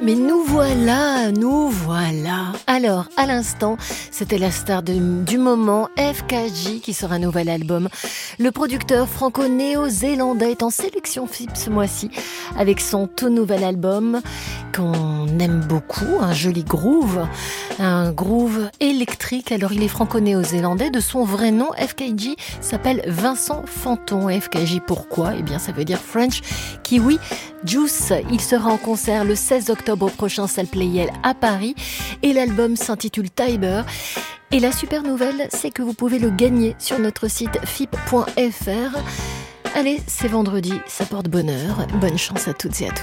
Mais nous voilà. Alors, à l'instant, c'était la star du moment, FKJ, qui sort un nouvel album. Le producteur franco-néo-zélandais est en sélection FIP ce mois-ci, avec son tout nouvel album, qu'on aime beaucoup, un joli groove, un groove électrique. Alors, il est franco-néo-zélandais, de son vrai nom, FKJ s'appelle Vincent Fanton. FKJ, pourquoi ? Eh bien, ça veut dire French Kiwi Juice. Il sera en concert le 16 octobre prochain, salle Playel à Paris, et l'album s'intitule Tiber. Et la super nouvelle, c'est que vous pouvez le gagner sur notre site fip.fr. Allez, c'est vendredi, ça porte bonheur. Bonne chance à toutes et à tous.